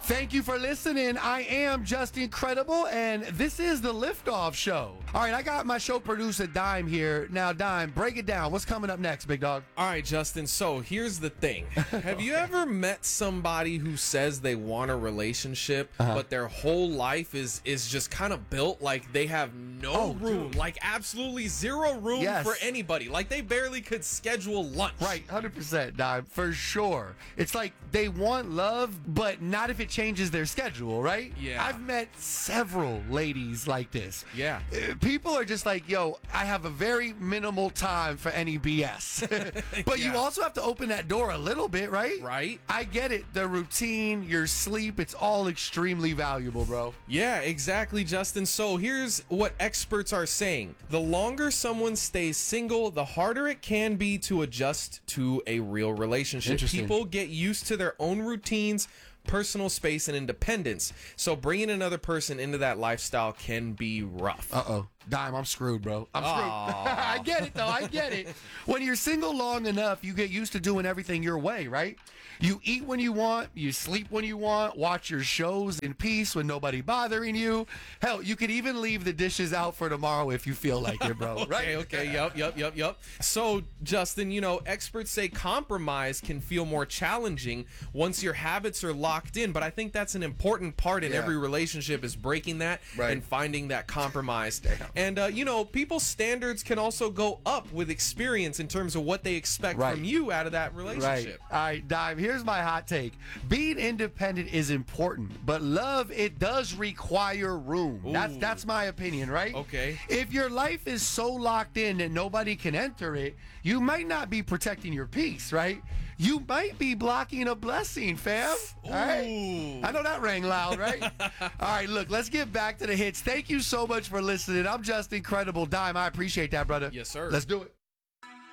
Thank you for listening. I am just incredible, and this is the Liftoff Show. All right, I got my show producer, Dime, here. Now, Dime, break it down. What's coming up next, big dog? All right, Justin, so here's the thing. Have you ever met somebody who says they want a relationship, but their whole life is just kind of built like they have no room, like absolutely zero room for anybody, like they barely could schedule lunch? Right, 100%, Dime, for sure. It's like they want love, but not if it changes their schedule, right? Yeah. I've met several ladies like this. Yeah. People are just like, yo, I have a very minimal time for any BS. But you also have to open that door a little bit, right? Right. I get it. The routine, your sleep, it's all extremely valuable, bro. Yeah, exactly, Justin. So here's what experts are saying. The longer someone stays single, the harder it can be to adjust to a real relationship. People get used to their own routines, personal space, and independence. So bringing another person into that lifestyle can be rough. Dime, I'm screwed, bro. I'm screwed. I get it, though. I get it. When you're single long enough, you get used to doing everything your way, right? You eat when you want, you sleep when you want, watch your shows in peace with nobody bothering you. Hell, you could even leave the dishes out for tomorrow if you feel like it, bro. Right? Okay. Yep. So, Justin, you know, experts say compromise can feel more challenging once your habits are locked in, but I think that's an important part in every relationship is breaking that and finding that compromise. And, you know, people's standards can also go up with experience in terms of what they expect from you out of that relationship. All right, Dime, here's my hot take. Being independent is important, but love, it does require room. That's my opinion, right? Okay. If your life is so locked in that nobody can enter it, you might not be protecting your peace, right? You might be blocking a blessing, fam. All right? I know that rang loud, right? All right, look, let's get back to the hits. Thank you so much for listening. I'm just incredible. Dime, I appreciate that, brother. Yes, sir. Let's do it.